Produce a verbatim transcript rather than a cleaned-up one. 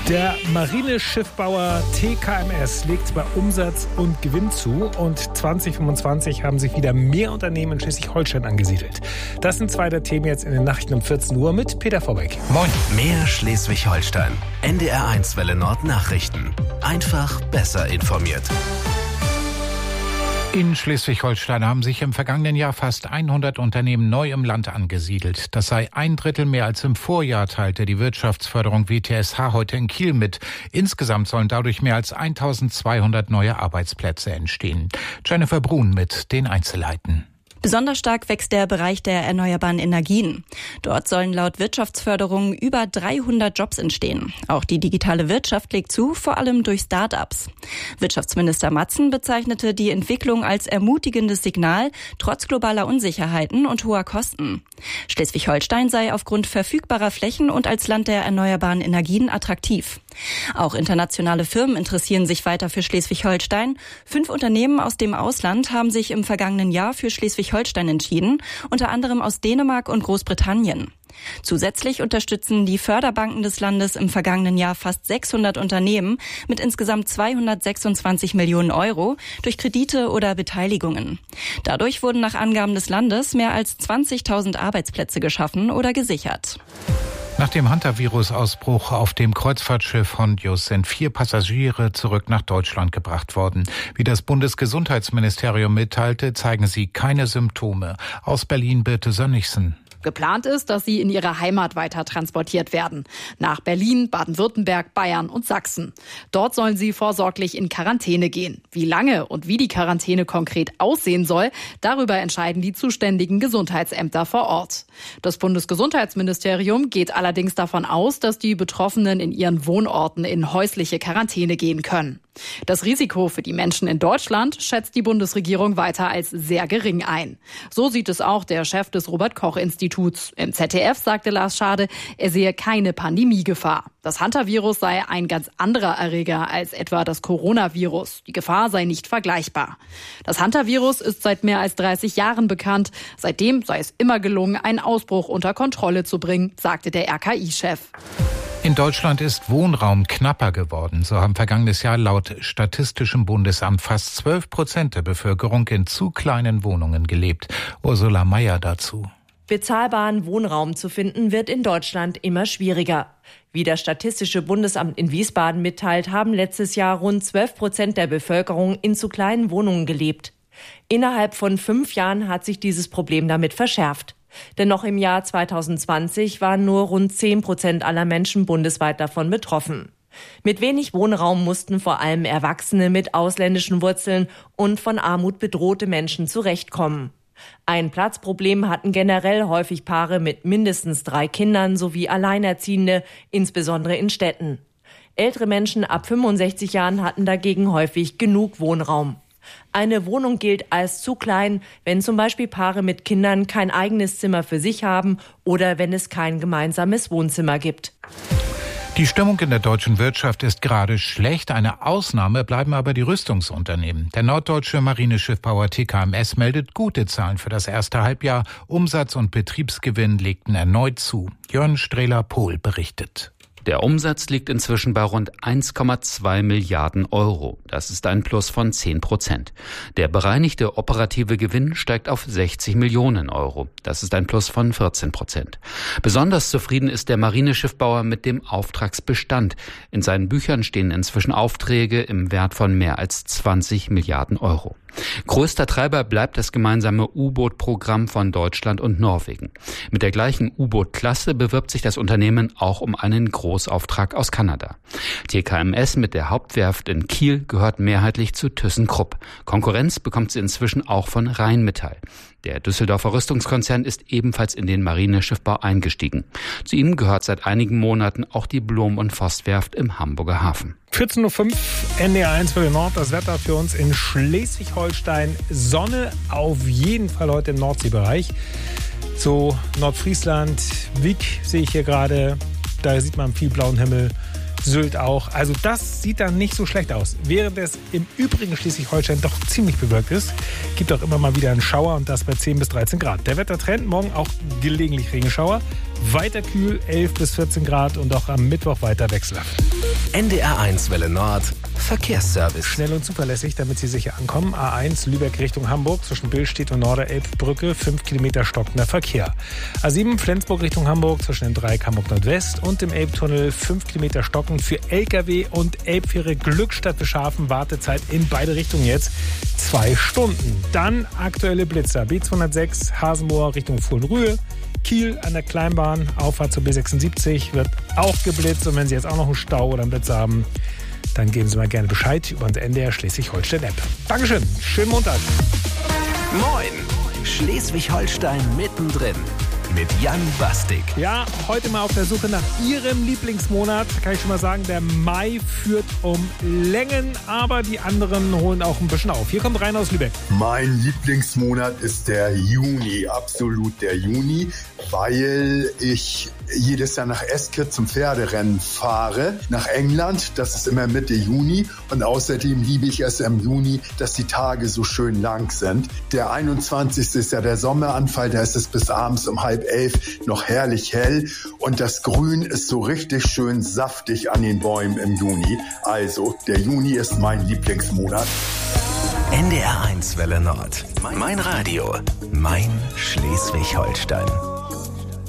Der Marineschiffbauer T K M S legt bei Umsatz und Gewinn zu und zwanzig fünfundzwanzig haben sich wieder mehr Unternehmen in Schleswig-Holstein angesiedelt. Das sind zwei der Themen jetzt in den Nachrichten um vierzehn Uhr mit Peter Vorbeck. Moin. Mehr Schleswig-Holstein. N D R eins Welle Nord Nachrichten. Einfach besser informiert. In Schleswig-Holstein haben sich im vergangenen Jahr fast hundert Unternehmen neu im Land angesiedelt. Das sei ein Drittel mehr als im Vorjahr, teilte die Wirtschaftsförderung W T S H heute in Kiel mit. Insgesamt sollen dadurch mehr als eintausendzweihundert neue Arbeitsplätze entstehen. Jennifer Brun mit den Einzelheiten. Besonders stark wächst der Bereich der erneuerbaren Energien. Dort sollen laut Wirtschaftsförderung über dreihundert Jobs entstehen. Auch die digitale Wirtschaft legt zu, vor allem durch Start-ups. Wirtschaftsminister Matzen bezeichnete die Entwicklung als ermutigendes Signal, trotz globaler Unsicherheiten und hoher Kosten. Schleswig-Holstein sei aufgrund verfügbarer Flächen und als Land der erneuerbaren Energien attraktiv. Auch internationale Firmen interessieren sich weiter für Schleswig-Holstein. Fünf Unternehmen aus dem Ausland haben sich im vergangenen Jahr für Schleswig-Holstein entschieden, unter anderem aus Dänemark und Großbritannien. Zusätzlich unterstützen die Förderbanken des Landes im vergangenen Jahr fast sechshundert Unternehmen mit insgesamt zweihundertsechsundzwanzig Millionen Euro durch Kredite oder Beteiligungen. Dadurch wurden nach Angaben des Landes mehr als zwanzigtausend Arbeitsplätze geschaffen oder gesichert. Nach dem Hantavirus-Ausbruch auf dem Kreuzfahrtschiff Hondius sind vier Passagiere zurück nach Deutschland gebracht worden. Wie das Bundesgesundheitsministerium mitteilte, zeigen sie keine Symptome. Aus Berlin Birte Sönnigsen. Geplant ist, dass sie in ihre Heimat weiter transportiert werden. Nach Berlin, Baden-Württemberg, Bayern und Sachsen. Dort sollen sie vorsorglich in Quarantäne gehen. Wie lange und wie die Quarantäne konkret aussehen soll, darüber entscheiden die zuständigen Gesundheitsämter vor Ort. Das Bundesgesundheitsministerium geht allerdings davon aus, dass die Betroffenen in ihren Wohnorten in häusliche Quarantäne gehen können. Das Risiko für die Menschen in Deutschland schätzt die Bundesregierung weiter als sehr gering ein. So sieht es auch der Chef des Robert-Koch-Instituts. Im Z D F sagte Lars Schade, er sehe keine Pandemiegefahr. Das Hantavirus sei ein ganz anderer Erreger als etwa das Coronavirus. Die Gefahr sei nicht vergleichbar. Das Hantavirus ist seit mehr als dreißig Jahren bekannt. Seitdem sei es immer gelungen, einen Ausbruch unter Kontrolle zu bringen, sagte der R K I-Chef. In Deutschland ist Wohnraum knapper geworden. So haben vergangenes Jahr laut Statistischem Bundesamt fast zwölf Prozent der Bevölkerung in zu kleinen Wohnungen gelebt. Ursula Mayer dazu. Bezahlbaren Wohnraum zu finden, wird in Deutschland immer schwieriger. Wie das Statistische Bundesamt in Wiesbaden mitteilt, haben letztes Jahr rund zwölf Prozent der Bevölkerung in zu kleinen Wohnungen gelebt. Innerhalb von fünf Jahren hat sich dieses Problem damit verschärft. Denn noch im Jahr zweitausendzwanzig waren nur rund zehn Prozent aller Menschen bundesweit davon betroffen. Mit wenig Wohnraum mussten vor allem Erwachsene mit ausländischen Wurzeln und von Armut bedrohte Menschen zurechtkommen. Ein Platzproblem hatten generell häufig Paare mit mindestens drei Kindern sowie Alleinerziehende, insbesondere in Städten. Ältere Menschen ab fünfundsechzig Jahren hatten dagegen häufig genug Wohnraum. Eine Wohnung gilt als zu klein, wenn zum Beispiel Paare mit Kindern kein eigenes Zimmer für sich haben oder wenn es kein gemeinsames Wohnzimmer gibt. Die Stimmung in der deutschen Wirtschaft ist gerade schlecht. Eine Ausnahme bleiben aber die Rüstungsunternehmen. Der norddeutsche Marineschiffbauer T K M S meldet gute Zahlen für das erste Halbjahr. Umsatz und Betriebsgewinn legten erneut zu. Jörn Strehler-Pohl berichtet. Der Umsatz liegt inzwischen bei rund eins Komma zwei Milliarden Euro. Das ist ein Plus von zehn Prozent. Der bereinigte operative Gewinn steigt auf sechzig Millionen Euro. Das ist ein Plus von vierzehn Prozent. Besonders zufrieden ist der Marineschiffbauer mit dem Auftragsbestand. In seinen Büchern stehen inzwischen Aufträge im Wert von mehr als zwanzig Milliarden Euro. Größter Treiber bleibt das gemeinsame U-Boot-Programm von Deutschland und Norwegen. Mit der gleichen U-Boot-Klasse bewirbt sich das Unternehmen auch um einen Großauftrag aus Kanada. T K M S mit der Hauptwerft in Kiel gehört mehrheitlich zu ThyssenKrupp. Konkurrenz bekommt sie inzwischen auch von Rheinmetall. Der Düsseldorfer Rüstungskonzern ist ebenfalls in den Marineschiffbau eingestiegen. Zu ihm gehört seit einigen Monaten auch die Blom- und Voss-Werft im Hamburger Hafen. vierzehn Uhr fünf, N D R eins für den Nord, das Wetter für uns in Schleswig-Holstein. Sonne auf jeden Fall heute im Nordseebereich. So Nordfriesland, Wick sehe ich hier gerade, da sieht man viel blauen Himmel. Sylt auch. Also das sieht dann nicht so schlecht aus. Während es im übrigen Schleswig-Holstein doch ziemlich bewölkt ist, gibt auch immer mal wieder einen Schauer und das bei zehn bis dreizehn Grad. Der Wettertrend, morgen auch gelegentlich Regenschauer. Weiter kühl, elf bis vierzehn Grad und auch am Mittwoch weiter wechselhaft. N D R eins Welle Nord Verkehrsservice. Schnell und zuverlässig, damit Sie sicher ankommen. A eins Lübeck Richtung Hamburg zwischen Billstedt und Norderelbbrücke, fünf Kilometer stockender Verkehr. A sieben Flensburg Richtung Hamburg zwischen dem Dreieck Hamburg Nordwest und dem Elbtunnel, fünf Kilometer stockend für L K W und Elbfähre Glückstadt beschaffen. Wartezeit in beide Richtungen jetzt zwei Stunden. Dann aktuelle Blitzer. B zweihundertsechs Hasenmoor Richtung Fohlenrühe. Kiel an der Kleinbahn, Auffahrt zur B sechsundsiebzig wird auch geblitzt. Und wenn Sie jetzt auch noch einen Stau oder einen Blitz haben, dann geben Sie mal gerne Bescheid über unsere N D R Schleswig-Holstein-App. Dankeschön, schönen Montag. Moin, Schleswig-Holstein mittendrin mit Jan Bastik. Ja, heute mal auf der Suche nach Ihrem Lieblingsmonat. Kann ich schon mal sagen, der Mai führt um Längen, aber die anderen holen auch ein bisschen auf. Hier kommt Rainer aus Lübeck. Mein Lieblingsmonat ist der Juni, absolut der Juni, weil ich jedes Jahr nach Eskirch zum Pferderennen fahre, nach England. Das ist immer Mitte Juni. Und außerdem liebe ich es im Juni, dass die Tage so schön lang sind. Der einundzwanzigste ist ja der Sommeranfall, da ist es bis abends um halb elf noch herrlich hell. Und das Grün ist so richtig schön saftig an den Bäumen im Juni. Also, der Juni ist mein Lieblingsmonat. N D R eins Welle Nord. Mein Radio. Mein Schleswig-Holstein.